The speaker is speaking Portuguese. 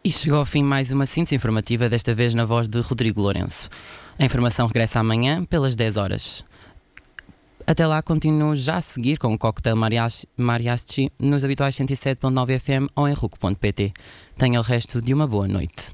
E chegou ao fim mais uma síntese informativa, desta vez na voz de Rodrigo Lourenço. A informação regressa amanhã pelas 10 horas. Até lá, continuo já a seguir com o Cocktail Mariachi nos habituais 107.9 FM ou em ruco.pt. Tenha o resto de uma boa noite.